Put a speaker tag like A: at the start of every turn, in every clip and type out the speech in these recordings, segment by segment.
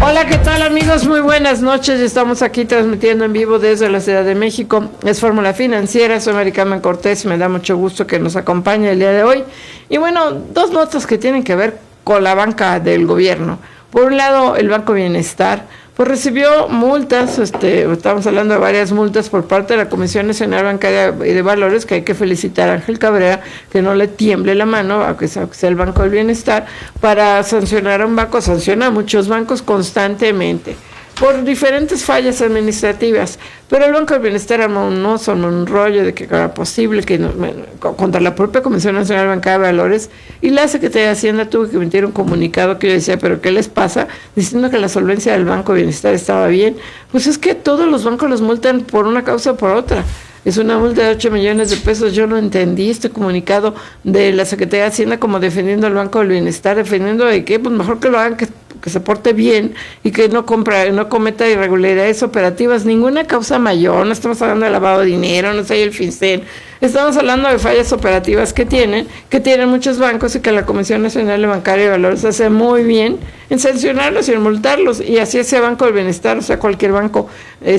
A: Hola, ¿qué tal amigos? Muy buenas noches. Estamos aquí transmitiendo en vivo desde la Ciudad de México. Es Fórmula Financiera, soy Mari Carmen Cortés y me da mucho gusto que nos acompañe el día de hoy. Y bueno, dos notas que tienen que ver con la banca del gobierno. Por un lado, el Banco Bienestar, pues recibió multas, estamos hablando de varias multas por parte de la Comisión Nacional Bancaria y de Valores, que hay que felicitar a Ángel Cabrera, que no le tiemble la mano, aunque sea el Banco del Bienestar, para sancionar a un banco, sanciona a muchos bancos constantemente, por diferentes fallas administrativas, pero el Banco del Bienestar armó un rollo de que era posible que contra la propia Comisión Nacional Bancaria de Valores, y la Secretaría de Hacienda tuvo que emitir un comunicado que yo decía, pero ¿qué les pasa? Diciendo que la solvencia del Banco del Bienestar estaba bien. Pues es que todos los bancos los multan por una causa o por otra. Es una multa de 8 millones de pesos. Yo no entendí este comunicado de la Secretaría de Hacienda como defendiendo al Banco del Bienestar, defendiendo de que pues mejor que lo hagan, que se porte bien y que no cometa irregularidades operativas. Ninguna causa mayor, no estamos hablando de lavado de dinero, no sé, el FinCEN. Estamos hablando de fallas operativas que tienen muchos bancos, y que la Comisión Nacional Bancaria de Valores hace muy bien en sancionarlos y en multarlos, y así ese Banco del Bienestar, o sea, cualquier banco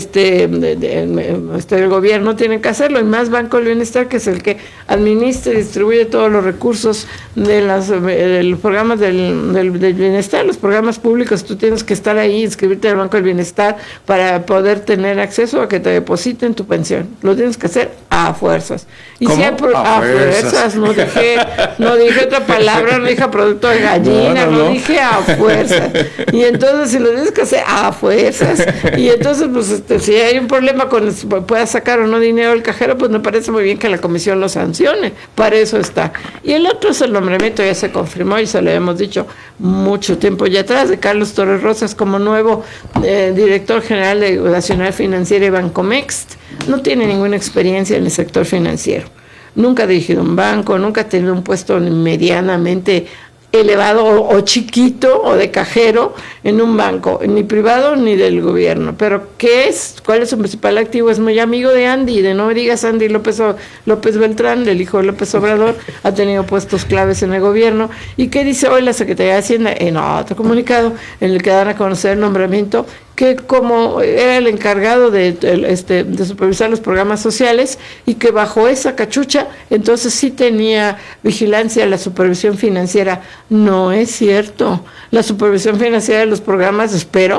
A: del gobierno tiene que hacerlo, y más Banco del Bienestar, que es el que administra y distribuye todos los recursos de los programas del bienestar, los programas públicos. Tú tienes que estar ahí, inscribirte al Banco del Bienestar para poder tener acceso a que te depositen tu pensión. Lo tienes que hacer a fuerzas. Y
B: ¿cómo?
A: Siempre, a fuerzas, no dije otra palabra, no dije producto de gallina, no dije a fuerzas. Y entonces, si lo tienes que hacer a fuerzas, y entonces, pues, si hay un problema con pueda sacar o no dinero del cajero, pues me parece muy bien que la comisión lo sancione, para eso está. Y el otro es el nombramiento, ya se confirmó y se lo hemos dicho mucho tiempo ya atrás, de Carlos Torres Rosas como nuevo director general de Nacional Financiera y Bancomext. No tiene ninguna experiencia en el sector financiero, nunca ha dirigido un banco, nunca ha tenido un puesto medianamente elevado o chiquito o de cajero en un banco, ni privado ni del gobierno. Pero ¿cuál es su principal activo? Es muy amigo de Andy, de no me digas Andy López Beltrán, del hijo de López Obrador, ha tenido puestos claves en el gobierno. ¿Y qué dice hoy la Secretaría de Hacienda? En otro comunicado en el que dan a conocer el nombramiento, que como era el encargado de supervisar los programas sociales, y que bajo esa cachucha entonces sí tenía vigilancia la supervisión financiera. No es cierto. La supervisión financiera de los programas,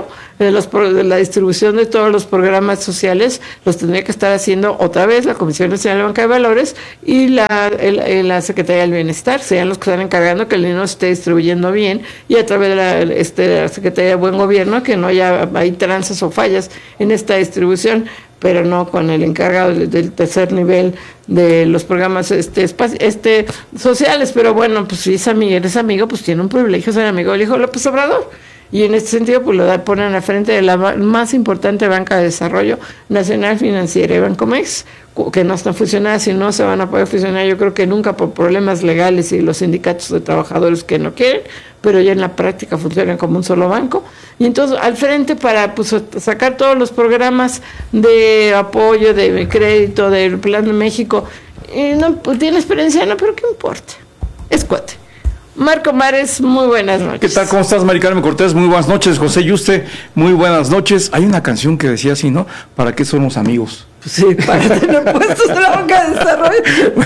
A: de la distribución de todos los programas sociales, los tendría que estar haciendo otra vez la Comisión Nacional de Banca de Valores y la Secretaría del Bienestar. Sean los que están encargando que el dinero se esté distribuyendo bien, y a través de la Secretaría de Buen Gobierno, que no haya tranzas o fallas en esta distribución, pero no con el encargado del tercer nivel de los programas sociales. Pero bueno, pues si eres amigo, pues tiene un privilegio ser amigo del hijo de López Obrador, y en este sentido pues lo ponen a frente de la más importante banca de desarrollo, Nacional Financiera y Bancomext, que no están funcionando, si no se van a poder funcionar, yo creo que nunca, por problemas legales y los sindicatos de trabajadores que no quieren, pero ya en la práctica funcionan como un solo banco. Y entonces al frente para sacar todos los programas de apoyo, de crédito, del Plan de México, y no tiene experiencia, no, pero qué importa, es cuate. Marco Mares, muy buenas noches.
B: ¿Qué tal? ¿Cómo estás, Mari Carmen Cortés? Muy buenas noches. José Yuste, muy buenas noches. Hay una canción que decía así, ¿no? ¿Para qué somos amigos?
A: Sí, para tener puestos en la banca de desarrollo.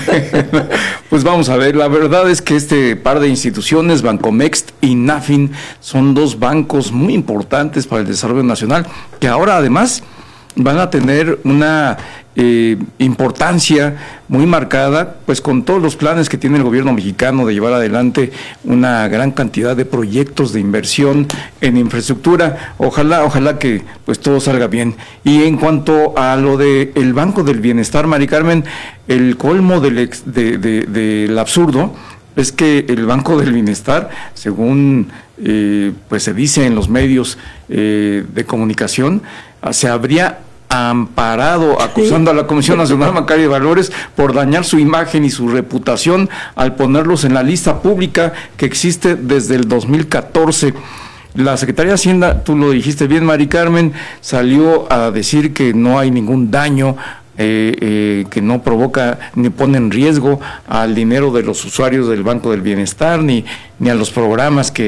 B: Pues vamos a ver, la verdad es que este par de instituciones, Bancomext y Nafin, son dos bancos muy importantes para el desarrollo nacional, que ahora además van a tener una importancia muy marcada, pues con todos los planes que tiene el gobierno mexicano de llevar adelante una gran cantidad de proyectos de inversión en infraestructura. Ojalá que pues todo salga bien. Y en cuanto a lo de el Banco del Bienestar, Mari Carmen, el colmo del absurdo es que el Banco del Bienestar, según pues se dice en los medios de comunicación, se habría amparado acusando a la Comisión Nacional Bancaria de Valores por dañar su imagen y su reputación al ponerlos en la lista pública que existe desde el 2014. La Secretaría de Hacienda, tú lo dijiste bien, Mari Carmen, salió a decir que no hay ningún daño, que no provoca ni pone en riesgo al dinero de los usuarios del Banco del Bienestar, ni a los programas que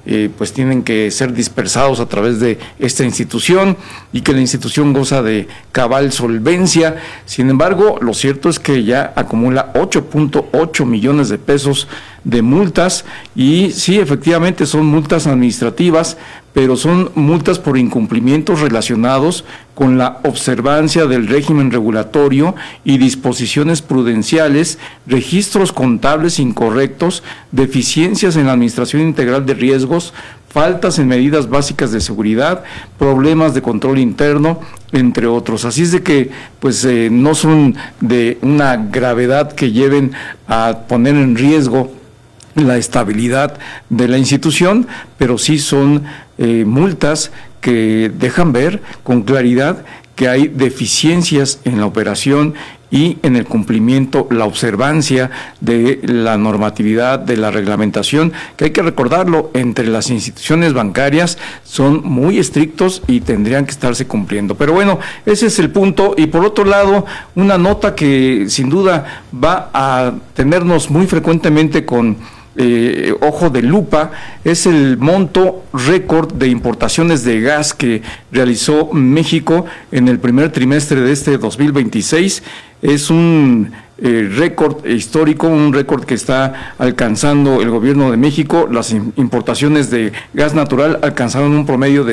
B: pues tienen que ser dispersados a través de esta institución y que la institución goza de cabal solvencia. Sin embargo, lo cierto es que ya acumula 8.8 millones de pesos de multas, y sí, efectivamente son multas administrativas, pero son multas por incumplimientos relacionados con la observancia del régimen regulatorio y disposiciones prudenciales, registros contables incorrectos, deficiencias en la administración integral de riesgos, faltas en medidas básicas de seguridad, problemas de control interno, entre otros. Así es de que pues no son de una gravedad que lleven a poner en riesgo la estabilidad de la institución, pero sí son multas que dejan ver con claridad que hay deficiencias en la operación y en el cumplimiento, la observancia de la normatividad, de la reglamentación, que hay que recordarlo, entre las instituciones bancarias son muy estrictos y tendrían que estarse cumpliendo. Pero bueno, ese es el punto. Y por otro lado, una nota que sin duda va a tenernos muy frecuentemente con ojo de lupa, es el monto récord de importaciones de gas que realizó México en el primer trimestre de este 2026. Es un récord histórico, un récord que está alcanzando el gobierno de México. Las importaciones de gas natural alcanzaron un promedio de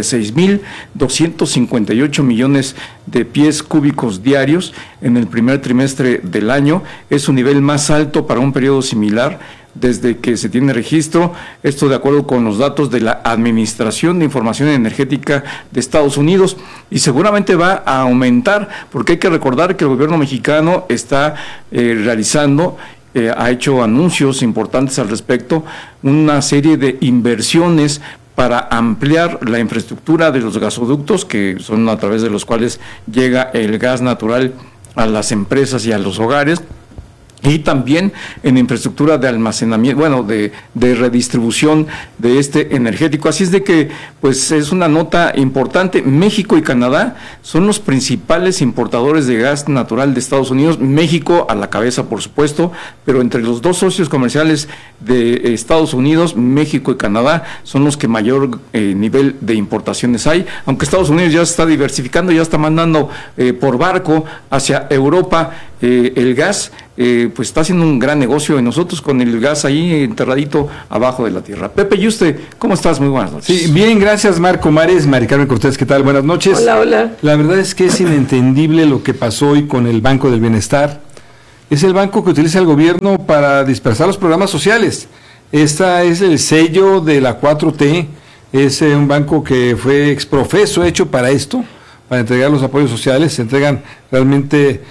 B: 6.258 millones de pies cúbicos diarios en el primer trimestre del año. Es su nivel más alto para un periodo similar desde que se tiene registro, esto de acuerdo con los datos de la Administración de Información Energética de Estados Unidos, y seguramente va a aumentar, porque hay que recordar que el gobierno mexicano está realizando, ha hecho anuncios importantes al respecto, una serie de inversiones para ampliar la infraestructura de los gasoductos, que son a través de los cuales llega el gas natural a las empresas y a los hogares, y también en infraestructura de almacenamiento, bueno, de redistribución de este energético. Así es de que, pues, es una nota importante. México y Canadá son los principales importadores de gas natural de Estados Unidos. México a la cabeza, por supuesto, pero entre los dos socios comerciales de Estados Unidos, México y Canadá, son los que mayor nivel de importaciones hay, aunque Estados Unidos ya se está diversificando, ya está mandando por barco hacia Europa el gas, pues está haciendo un gran negocio, y nosotros con el gas ahí enterradito abajo de la tierra. Pepe Yuste, ¿cómo estás? Muy buenas noches.
C: Sí, bien, gracias Marco Mares, Mari Carmen Cortés, ¿qué tal? Buenas noches.
A: Hola, hola.
C: La verdad es que es inentendible lo que pasó hoy con el Banco del Bienestar. Es el banco que utiliza el gobierno para dispersar los programas sociales. Esta es el sello de la 4T, es un banco que fue exprofeso hecho para esto, para entregar los apoyos sociales. Se entregan realmente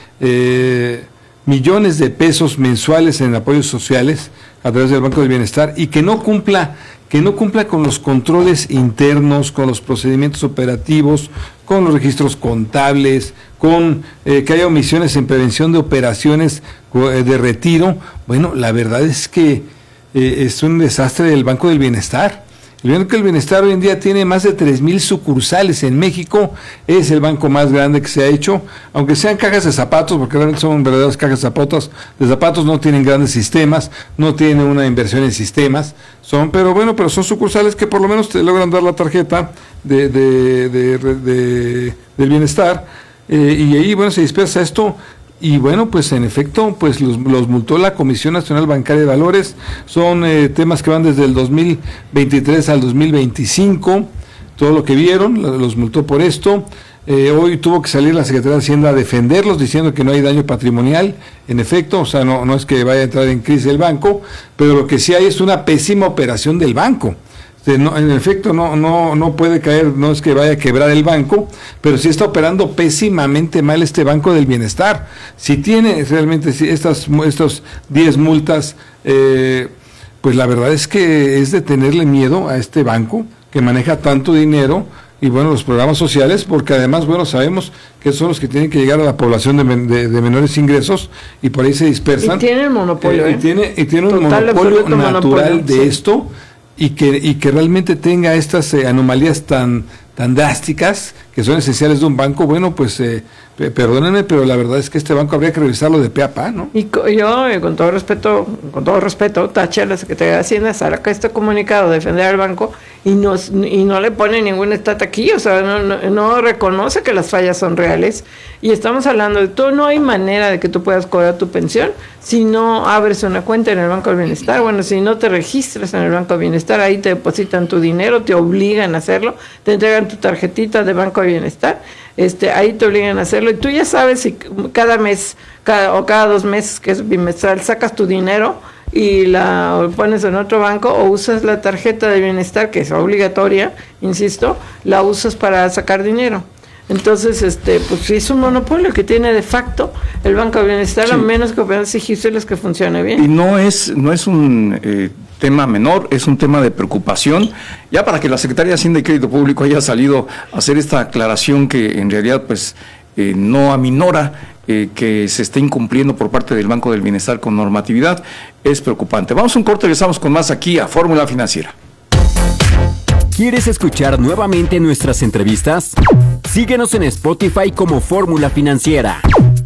C: millones de pesos mensuales en apoyos sociales a través del Banco del Bienestar, y que no cumpla con los controles internos, con los procedimientos operativos, con los registros contables, con que haya omisiones en prevención de operaciones de retiro. Bueno, la verdad es que es un desastre el Banco del Bienestar. El Banco del Bienestar hoy en día tiene más de 3,000 sucursales en México, es el banco más grande que se ha hecho, aunque sean cajas de zapatos, porque realmente son verdaderas cajas de zapatos, no tienen grandes sistemas, no tienen una inversión en sistemas, pero son sucursales que por lo menos te logran dar la tarjeta del bienestar, y ahí, bueno, se dispersa esto. Y bueno, pues en efecto, pues los multó la Comisión Nacional Bancaria de Valores. Son temas que van desde el 2023 al 2025, todo lo que vieron, los multó por esto. Hoy tuvo que salir la Secretaría de Hacienda a defenderlos, diciendo que no hay daño patrimonial. En efecto, o sea, no es que vaya a entrar en crisis el banco, pero lo que sí hay es una pésima operación del banco. En efecto, no puede caer, no es que vaya a quebrar el banco, pero sí está operando pésimamente mal este Banco del Bienestar. Si tiene realmente estos 10 multas, pues la verdad es que es de tenerle miedo a este banco que maneja tanto dinero, y bueno, los programas sociales, porque además, bueno, sabemos que son los que tienen que llegar a la población de menores ingresos, y por ahí se dispersan.
A: Y tienen monopolio.
C: Y tiene un monopolio natural de esto. Y que realmente tenga estas anomalías tan drásticas, que son esenciales de un banco. Bueno, pues perdónenme, pero la verdad es que este banco habría que revisarlo de pe a pa, ¿no?
A: Y yo, con todo respeto, taché a la Secretaría de Hacienda, saca este comunicado, defender al banco, y no le pone ningún stat aquí, o sea, no reconoce que las fallas son reales. Y estamos hablando de todo, no hay manera de que tú puedas cobrar tu pensión si no abres una cuenta en el Banco del Bienestar. Bueno, si no te registras en el Banco del Bienestar, ahí te depositan tu dinero, te obligan a hacerlo, te entregan tu tarjetita de Banco del Bienestar, ahí te obligan a hacerlo, y tú ya sabes si cada mes o cada 2 meses, que es bimestral, sacas tu dinero y la pones en otro banco, o usas la tarjeta de bienestar, que es obligatoria, insisto, la usas para sacar dinero. Entonces, pues es un monopolio que tiene de facto el Banco de Bienestar, sí, a menos que puedan exigírseles que funcione bien.
B: Y no es un tema menor, es un tema de preocupación, ya para que la Secretaría de Hacienda y Crédito Público haya salido a hacer esta aclaración que en realidad pues no aminora que se esté incumpliendo por parte del Banco del Bienestar con normatividad, es preocupante. Vamos a un corte y regresamos con más aquí a Fórmula Financiera.
D: ¿Quieres escuchar nuevamente nuestras entrevistas? Síguenos en Spotify como Fórmula Financiera.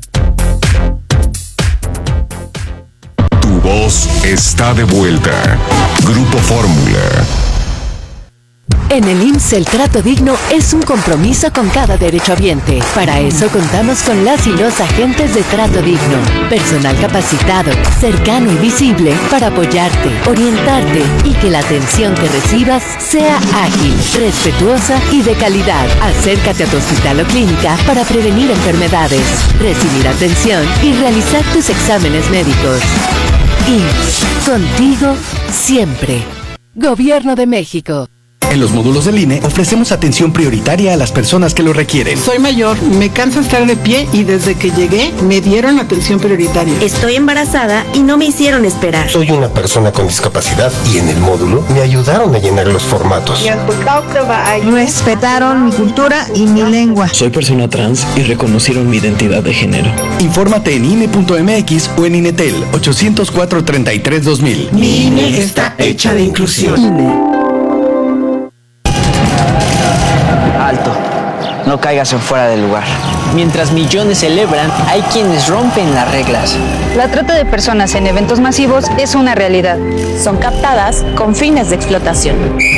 E: Tu voz está de vuelta. Grupo Fórmula.
F: En el IMSS el trato digno es un compromiso con cada derechohabiente. Para eso contamos con las y los agentes de trato digno. Personal capacitado, cercano y visible para apoyarte, orientarte y que la atención que recibas sea ágil, respetuosa y de calidad. Acércate a tu hospital o clínica para prevenir enfermedades, recibir atención y realizar tus exámenes médicos. IMSS, contigo siempre. Gobierno de México.
G: En los módulos del INE ofrecemos atención prioritaria a las personas que lo requieren.
H: Soy mayor, me cansa estar de pie y desde que llegué me dieron atención prioritaria.
I: Estoy embarazada y no me hicieron esperar.
J: Soy una persona con discapacidad y en el módulo me ayudaron a llenar los formatos.
K: Respetaron mi cultura y mi lengua.
L: Soy persona trans y reconocieron mi identidad de género.
G: Infórmate en INE.mx o en INETEL 804-33-2000.
J: Mi INE está hecha de inclusión. INE.
M: Alto, no caigas en fuera del lugar. Mientras millones celebran, hay quienes rompen las reglas.
N: La trata de personas en eventos masivos es una realidad.
O: Son captadas con fines de explotación.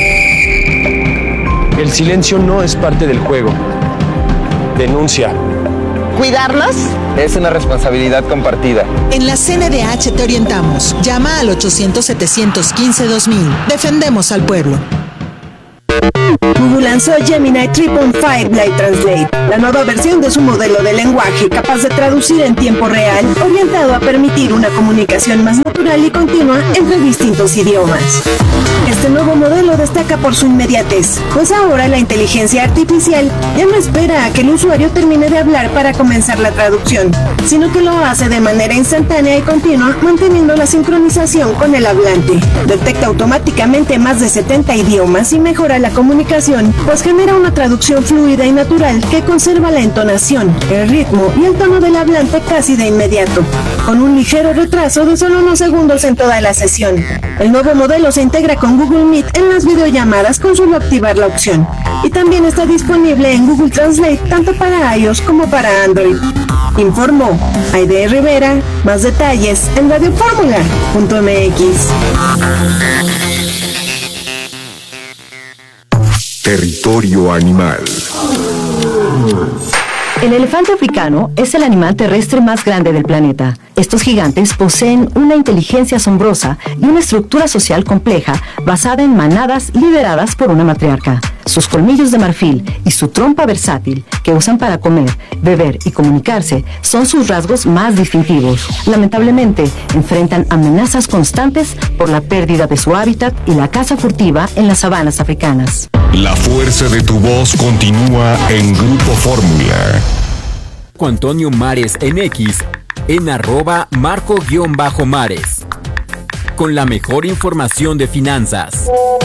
P: El silencio no es parte del juego. Denuncia.
Q: ¿Cuidarnos?
P: Es una responsabilidad compartida.
R: En la CNDH te orientamos. Llama al 800-715-2000. Defendemos al pueblo.
S: Google lanzó Gemini 3.5 Live Translate, la nueva versión de su modelo de lenguaje capaz de traducir en tiempo real, orientado a permitir una comunicación más natural y continua entre distintos idiomas. Este nuevo modelo destaca por su inmediatez, pues ahora la inteligencia artificial ya no espera a que el usuario termine de hablar para comenzar la traducción, sino que lo hace de manera instantánea y continua, manteniendo la sincronización con el hablante. Detecta automáticamente más de 70 idiomas y mejora la comunicación, pues genera una traducción fluida y natural que conserva la entonación, el ritmo y el tono del hablante casi de inmediato, con un ligero retraso de solo unos segundos en toda la sesión. El nuevo modelo se integra con Google Meet en las videollamadas con solo activar la opción, y también está disponible en Google Translate tanto para iOS como para Android. Informó Aide Rivera. Más detalles en radioformula.mx.
E: Territorio animal.
T: El elefante africano es el animal terrestre más grande del planeta. Estos gigantes poseen una inteligencia asombrosa y una estructura social compleja basada en manadas lideradas por una matriarca. Sus colmillos de marfil y su trompa versátil, que usan para comer, beber y comunicarse, son sus rasgos más distintivos. Lamentablemente, enfrentan amenazas constantes por la pérdida de su hábitat y la caza furtiva en las sabanas africanas.
E: La fuerza de tu voz continúa en Grupo Fórmula.
D: Antonio Mares en X, en @Marco_Mares. Con la mejor información de finanzas.